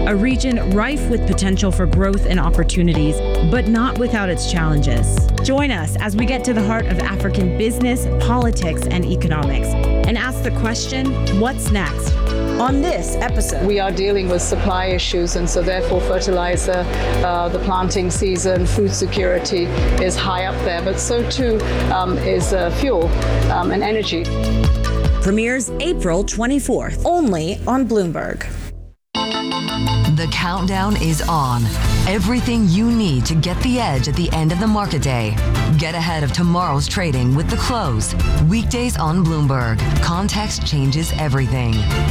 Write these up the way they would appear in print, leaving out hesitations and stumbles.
a region rife with potential for growth and opportunities, but not without its challenges. Join us as we get to the heart of African business, politics, and economics, and ask the question, what's next? On this episode, we are dealing with supply issues, and so therefore fertilizer, the planting season, food security is high up there, but so too is fuel and energy. Premieres April 24th, only on Bloomberg. The countdown is on. Everything you need to get the edge at the end of the market day. Get ahead of tomorrow's trading with The Close. Weekdays on Bloomberg. Context changes everything.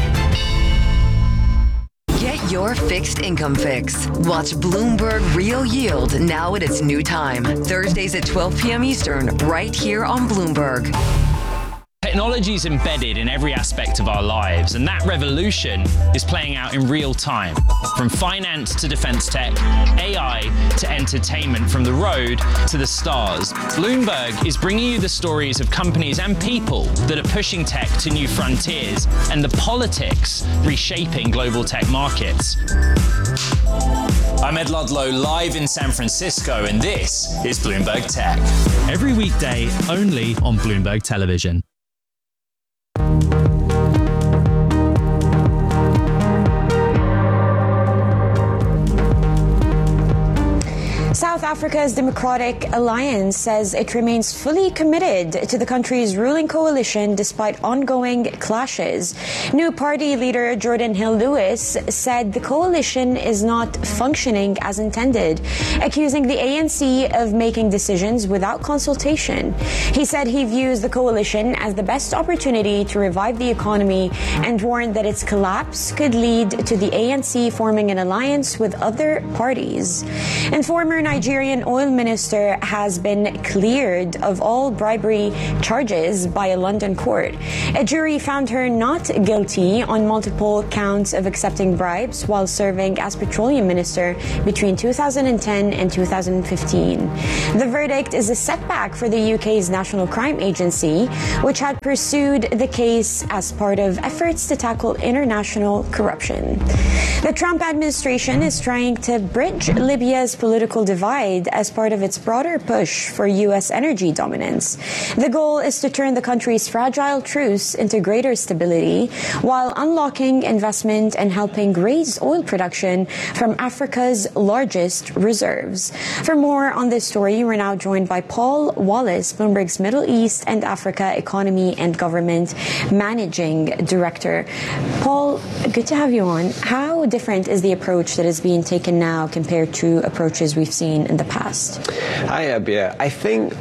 Get your fixed income fix. Watch Bloomberg Real Yield now at its new time. Thursdays at 12 p.m. Eastern, right here on Bloomberg. Technology is embedded in every aspect of our lives, and that revolution is playing out in real time. From finance to defense tech, AI to entertainment, from the road to the stars. Bloomberg is bringing you the stories of companies and people that are pushing tech to new frontiers, and the politics reshaping global tech markets. I'm Ed Ludlow, live in San Francisco, and this is Bloomberg Tech. Every weekday, only on Bloomberg Television. South Africa's Democratic Alliance says it remains fully committed to the country's ruling coalition despite ongoing clashes. New party leader Jordan Hill-Lewis said the coalition is not functioning as intended, accusing the ANC of making decisions without consultation. He said he views the coalition as the best opportunity to revive the economy and warned that its collapse could lead to the ANC forming an alliance with other parties. And former Nigerian oil minister has been cleared of all bribery charges by a London court. A jury found her not guilty on multiple counts of accepting bribes while serving as petroleum minister between 2010 and 2015. The verdict is a setback for the UK's National Crime Agency, which had pursued the case as part of efforts to tackle international corruption. The Trump administration is trying to bridge Libya's political divide as part of its broader push for U.S. energy dominance. The goal is to turn the country's fragile truce into greater stability while unlocking investment and helping raise oil production from Africa's largest reserves. For more on this story, we're now joined by Paul Wallace, Bloomberg's Middle East and Africa Economy and Government Managing Director. Paul, good to have you on. How different is the approach that is being taken now compared to approaches we've seen in the past? Hi, Abia. I think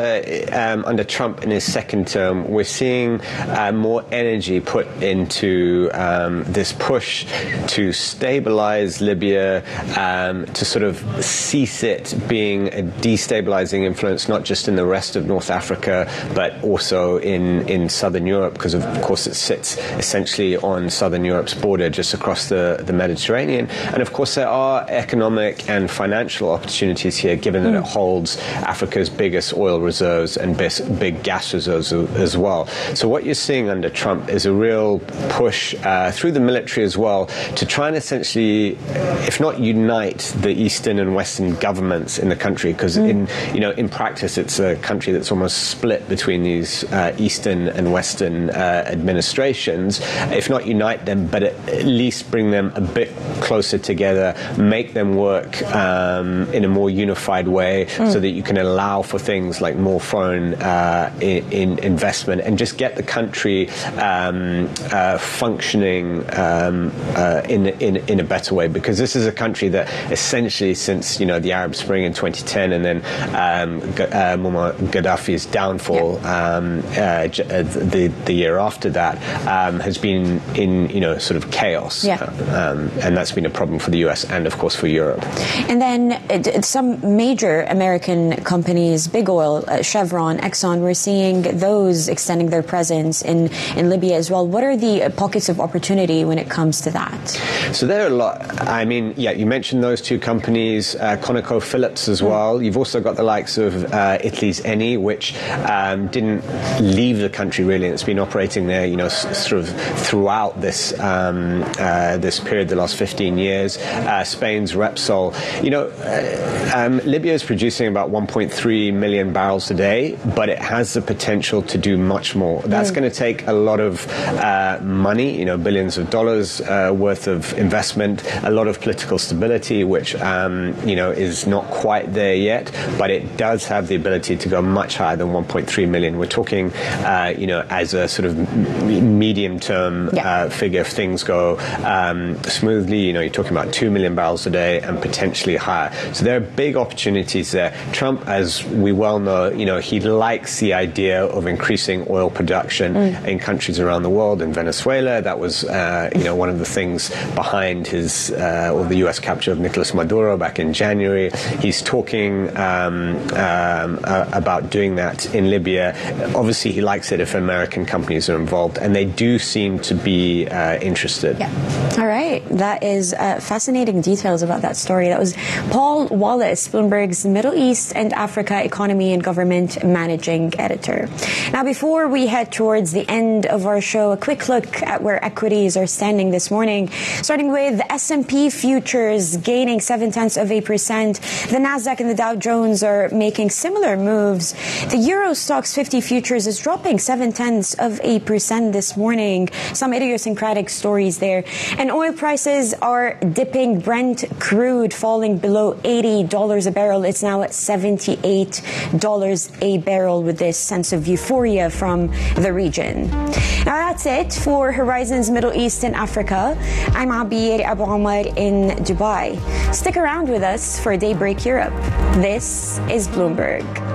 under Trump in his second term, we're seeing more energy put into this push to stabilize Libya, to sort of cease it being a destabilizing influence, not just in the rest of North Africa, but also in Southern Europe, because of course it sits essentially on Southern Europe's border just across the Mediterranean. And of course there are economic and financial opportunities here, given that it holds Africa's biggest oil reserves and big gas reserves as well. So what you're seeing under Trump is a real push through the military as well to try and essentially, if not unite the Eastern and Western governments in the country, because in practice it's a country that's almost split between these Eastern and Western administrations. If not unite them, but at least bring them a bit closer together, make them work in a more unified way, so that you can allow for things like more foreign in investment and just get the country functioning in a better way. Because this is a country that essentially, since the Arab Spring in 2010 and then Muammar Gaddafi's downfall the year after that, has been in sort of chaos, and that's been a problem for the US and of course for Europe. And then some some major American companies, big oil, Chevron, Exxon, we're seeing those extending their presence in Libya as well. What are the pockets of opportunity when it comes to that? So there are a lot. I mean, yeah, you mentioned those two companies, ConocoPhillips as well. You've also got the likes of Italy's Eni, which didn't leave the country really. It's been operating there, sort of throughout this this period, the last 15 years. Spain's Repsol. Libya is producing about 1.3 million barrels a day, but it has the potential to do much more. That's going to take a lot of money, billions of dollars worth of investment, a lot of political stability, which is not quite there yet, but it does have the ability to go much higher than 1.3 million. We're talking, as a sort of medium-term figure. If things go smoothly, you're talking about 2 million barrels a day and potentially higher. So there are big opportunities there. Trump, as we well know, he likes the idea of increasing oil production in countries around the world. In Venezuela, that was, one of the things behind his or the U.S. capture of Nicolas Maduro back in January. He's talking about doing that in Libya. Obviously, he likes it if American companies are involved, and they do seem to be interested. Yeah. All right. That is fascinating details about that story. That was Paul Wallace, Bloomberg's Middle East and Africa Economy and Government Managing Editor. Now, before we head towards the end of our show, a quick look at where equities are standing this morning, starting with the S&P futures gaining 0.7%. The Nasdaq and the Dow Jones are making similar moves. The Euro Stoxx 50 futures is dropping 0.7% this morning. Some idiosyncratic stories there. And oil prices are dipping. Brent crude falling below $80 a barrel. It's now at $78 a barrel with this sense of euphoria from the region. Now that's it for Horizons Middle East and Africa. I'm Abir Abu Omar in Dubai. Stick around with us for Daybreak Europe. This is Bloomberg.